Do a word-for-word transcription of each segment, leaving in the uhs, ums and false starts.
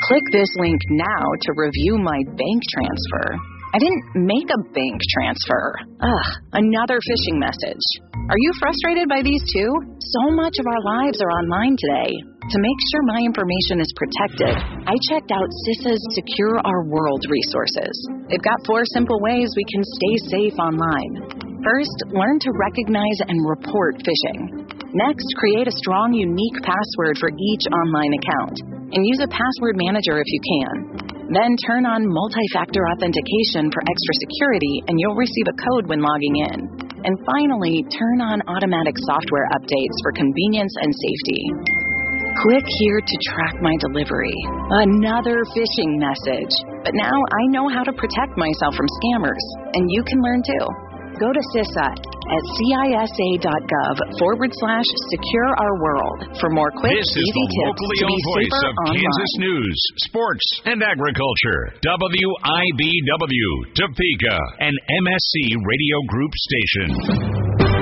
Click this link now to review my bank transfer. I didn't make a bank transfer. Ugh, another phishing message. Are you frustrated by these too? So much of our lives are online today. To make sure my information is protected, I checked out CISA's Secure Our World resources. They've got four simple ways we can stay safe online. First, learn to recognize and report phishing. Next, create a strong, unique password for each online account, and use a password manager if you can. Then turn on multi-factor authentication for extra security, and you'll receive a code when logging in. And finally, turn on automatic software updates for convenience and safety. Click here to track my delivery. Another phishing message. But now I know how to protect myself from scammers, and you can learn too. Go to CISA at cisa.gov forward slash secure our world for more quick, this easy is the tips locally to be owned voice safer of online. Kansas news, sports, and agriculture. W I B W, Topeka, an M S C Radio Group station.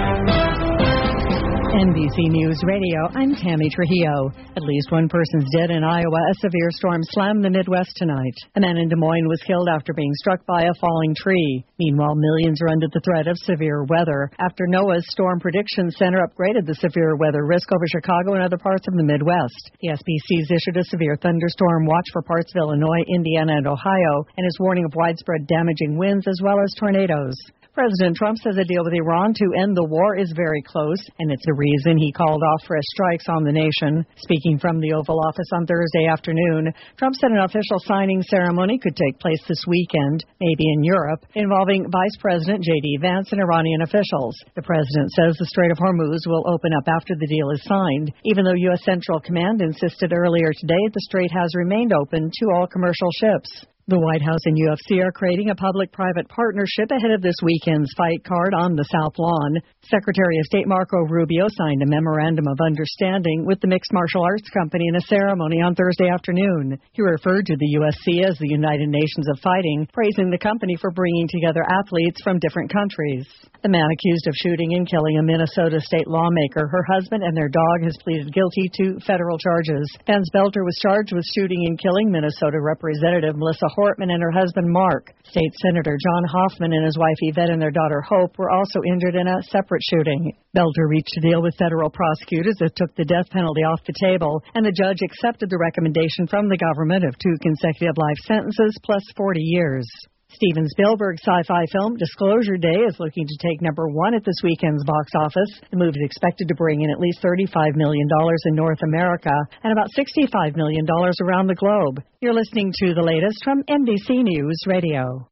N B C News Radio, I'm Tammy Trujillo. At least one person's dead in Iowa. A severe storm slammed the Midwest tonight. A man in Des Moines was killed after being struck by a falling tree. Meanwhile, millions are under the threat of severe weather after NOAA's Storm Prediction Center upgraded the severe weather risk over Chicago and other parts of the Midwest. The S P C's issued a severe thunderstorm watch for parts of Illinois, Indiana, and Ohio, and is warning of widespread damaging winds as well as tornadoes. President Trump says a deal with Iran to end the war is very close, and it's the reason he called off fresh strikes on the nation. Speaking from the Oval Office on Thursday afternoon, Trump said an official signing ceremony could take place this weekend, maybe in Europe, involving Vice President J D Vance and Iranian officials. The president says the Strait of Hormuz will open up after the deal is signed, even though U S Central Command insisted earlier today the strait has remained open to all commercial ships. The White House and U F C are creating a public-private partnership ahead of this weekend's fight card on the South Lawn. Secretary of State Marco Rubio signed a memorandum of understanding with the Mixed Martial Arts Company in a ceremony on Thursday afternoon. He referred to the U F C as the United Nations of Fighting, praising the company for bringing together athletes from different countries. The man accused of shooting and killing a Minnesota state lawmaker, her husband, and their dog has pleaded guilty to federal charges. Vance Belter was charged with shooting and killing Minnesota Representative Melissa Hortman and her husband Mark. State Senator John Hoffman and his wife Yvette and their daughter Hope were also injured in a separate shooting. Belter reached a deal with federal prosecutors that took the death penalty off the table, and the judge accepted the recommendation from the government of two consecutive life sentences plus forty years. Steven Spielberg's sci-fi film Disclosure Day is looking to take number one at this weekend's box office. The movie is expected to bring in at least thirty-five million dollars in North America and about sixty-five million dollars around the globe. You're listening to the latest from N B C News Radio.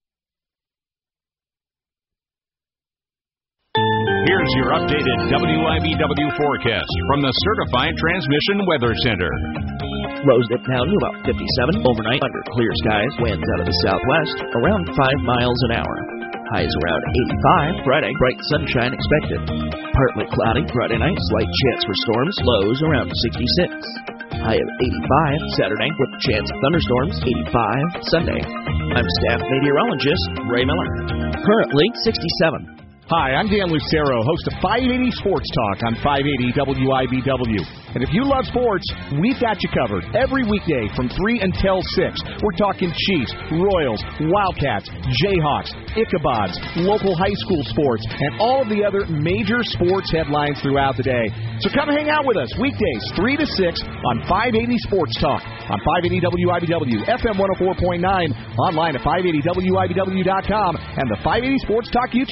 Here's your updated W I B W forecast from the Certified Transmission Weather Center. Lows dip down to about fifty-seven overnight under clear skies. Winds out of the southwest around five miles an hour. Highs around eighty-five. Friday, bright sunshine expected. Partly cloudy Friday night. Slight chance for storms. Lows around sixty-six. High of eighty-five. Saturday with chance of thunderstorms. eighty-five. Sunday. I'm staff meteorologist Ray Miller. Currently sixty-seven. Hi, I'm Dan Lucero, host of five eighty Sports Talk on five eighty W I B W. And if you love sports, we've got you covered every weekday from three until six. We're talking Chiefs, Royals, Wildcats, Jayhawks, Ichabods, local high school sports, and all of the other major sports headlines throughout the day. So come hang out with us weekdays three to six on five eighty Sports Talk on five eighty W I B W, F M one oh four point nine, online at five eighty W I B W dot com, and the five eighty Sports Talk YouTube